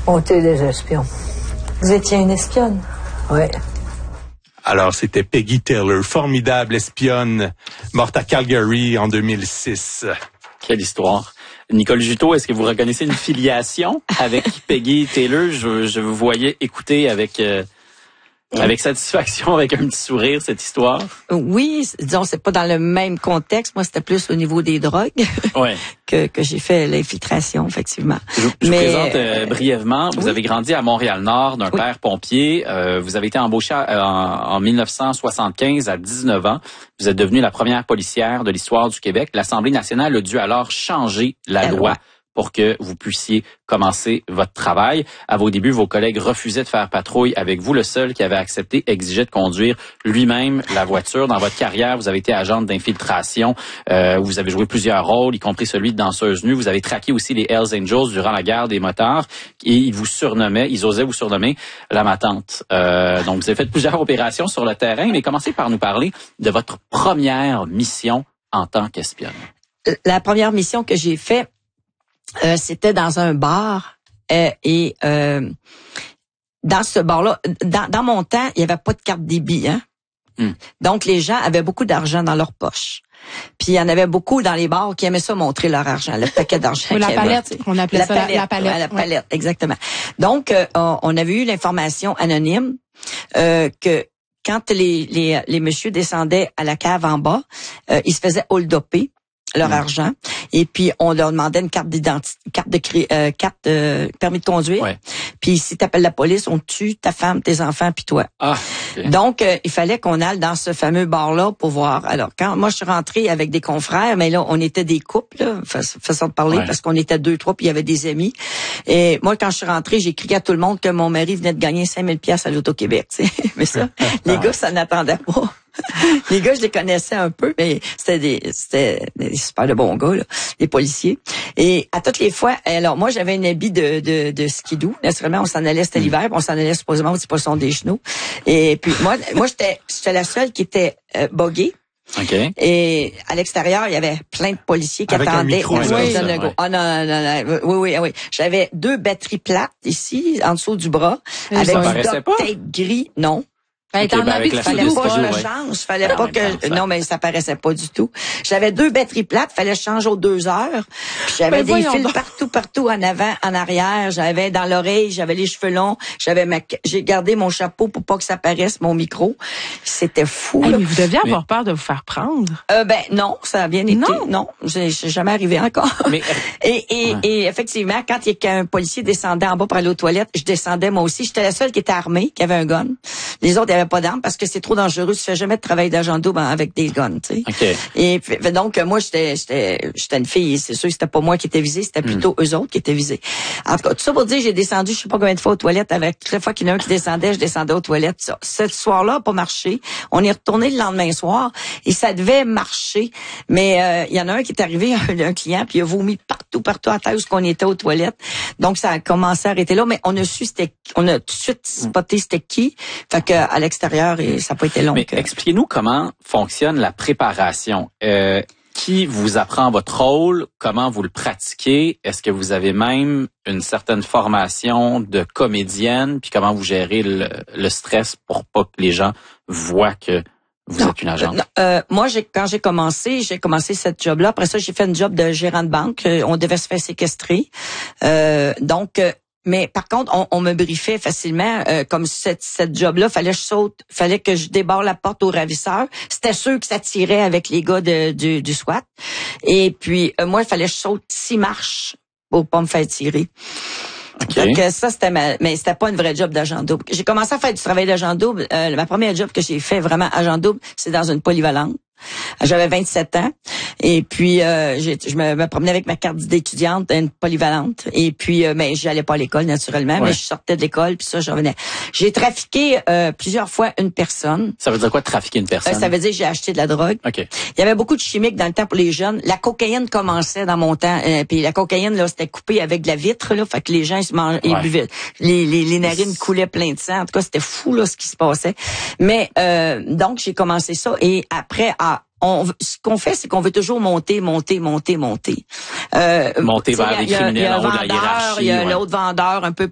On était des espions. Vous étiez une espionne? Oui. Alors, c'était Peggy Taylor, formidable espionne, morte à Calgary en 2006. Quelle histoire. Nicole Juteau, est-ce que vous reconnaissez une filiation avec Peggy Taylor? Je vous voyais écouter avec satisfaction, avec un petit sourire, cette histoire. Oui, disons, c'est pas dans le même contexte. Moi, c'était plus au niveau des drogues Ouais. que j'ai fait l'infiltration, effectivement. Je vous présente brièvement. Vous avez grandi à Montréal-Nord d'un père pompier. Vous avez été embauché en 1975 à 19 ans. Vous êtes devenue la première policière de l'histoire du Québec. L'Assemblée nationale a dû alors changer la loi pour que vous puissiez commencer votre travail. À vos débuts, vos collègues refusaient de faire patrouille avec vous. Le seul qui avait accepté exigeait de conduire lui-même la voiture. Dans votre carrière, vous avez été agente d'infiltration. Vous avez joué plusieurs rôles, y compris celui de danseuse nue. Vous avez traqué aussi les Hells Angels durant la guerre des motards. Et ils osaient vous surnommer la matante. Donc, vous avez fait plusieurs opérations sur le terrain, mais commencez par nous parler de votre première mission en tant qu'espionne. La première mission que j'ai faite, c'était dans un bar et dans ce bar-là, dans mon temps, il y avait pas de carte débit, hein. Donc les gens avaient beaucoup d'argent dans leur poche. Puis il y en avait beaucoup dans les bars qui aimaient ça montrer leur argent, le paquet d'argent. Ou la palette, on appelait ça la palette. Ouais, la palette, exactement. Donc on avait eu l'information anonyme que quand les messieurs descendaient à la cave en bas, ils se faisaient hold-upper leur argent, et puis on leur demandait une carte d'identité, carte de permis de conduire. Ouais. Puis si t'appelles la police, on tue ta femme, tes enfants, puis toi. Okay. Donc il fallait qu'on aille dans ce fameux bar-là pour voir. Alors quand moi je suis rentrée avec des confrères, mais là on était des couples, là, façon de parler, parce qu'on était 2-3, puis il y avait des amis. Et moi quand je suis rentrée, j'ai crié à tout le monde que mon mari venait de gagner 5000 pièces à l'Auto-Québec. Mais ça, les gars, ça n'attendait pas. Les gars, je les connaissais un peu, mais c'était des super de bons gars, là, les policiers. Et à toutes les fois, alors moi, j'avais une habit de skidoo. Naturellement, on s'en allait, c'était l'hiver, on s'en allait supposément au petit poisson des genoux. Et puis moi, j'étais la seule qui était boguée. Okay. Et à l'extérieur, il y avait plein de policiers qui attendaient. Oui. J'avais 2 batteries plates ici, en dessous du bras, avec du duct tape gris. Non. Fallait pas que je change, fallait pas que non, mais ça paraissait pas du tout. J'avais 2 batteries plates, fallait changer aux 2 heures. Puis j'avais des fils partout en avant, en arrière, j'avais dans l'oreille, j'avais les cheveux longs, j'ai gardé mon chapeau pour pas que ça paraisse mon micro. C'était fou. Mais vous deviez avoir peur de vous faire prendre. Non, ça a bien été. Non, j'ai jamais arrivé encore. Mais et effectivement, quand un policier descendait en bas pour aller aux toilettes, je descendais moi aussi. J'étais la seule qui était armée, qui avait un gun. Les autres n'avaient pas d'armes parce que c'est trop dangereux. Tu fais jamais de travail d'agent double avec des guns, tu sais. Okay. Et donc moi j'étais une fille, c'est sûr que c'était pas moi qui étais visée, c'était plutôt eux autres qui étaient visés. En tout cas, tout ça pour dire, j'ai descendu je sais pas combien de fois aux toilettes avec toutes les fois qu'il y en a un qui descendait, je descendais aux toilettes. Ce soir-là a pas marché. On est retourné le lendemain soir et ça devait marcher, mais il y en a un qui est arrivé, un client, puis il a vomi partout à terre où qu'on était aux toilettes. Donc ça a commencé à arrêter là, mais on a tout de suite spoté c'était qui. Fait que à l'extérieur et ça n'a pas été long. Mais expliquez-nous comment fonctionne la préparation. Qui vous apprend votre rôle? Comment vous le pratiquez? Est-ce que vous avez même une certaine formation de comédienne? Puis comment vous gérez le stress pour pas que les gens voient que vous êtes une agente? Moi, quand j'ai commencé cette job-là. Après ça, j'ai fait une job de gérant de banque. On devait se faire séquestrer. Mais par contre, on me briefait facilement, comme cette job-là, fallait que je débarre la porte aux ravisseurs. C'était sûr que ça tirait avec les gars du SWAT. Et puis, moi, il fallait que je saute 6 marches pour pas me faire tirer. Okay. Donc ça, mais c'était pas une vraie job d'agent double. J'ai commencé à faire du travail d'agent double. Ma première job que j'ai fait vraiment agent double, c'est dans une polyvalente. J'avais 27 ans et puis je me promenais avec ma carte d'étudiante, une polyvalente, et puis mais j'allais pas à l'école naturellement, mais je sortais de l'école puis ça je revenais. J'ai trafiqué plusieurs fois une personne. Ça veut dire quoi trafiquer une personne? Ça veut dire que j'ai acheté de la drogue. Okay. Il y avait beaucoup de chimiques dans le temps pour les jeunes. La cocaïne commençait dans mon temps, puis la cocaïne là c'était coupé avec de la vitre là, fait que les gens ils se mangeaient, ils buvaient, les narines coulaient plein de sang. En tout cas c'était fou là ce qui se passait. Mais donc j'ai commencé ça et après ce qu'on fait, c'est qu'on veut toujours monter. Monter vers les criminels en haut de la hiérarchie. Il y a l'autre vendeur un peu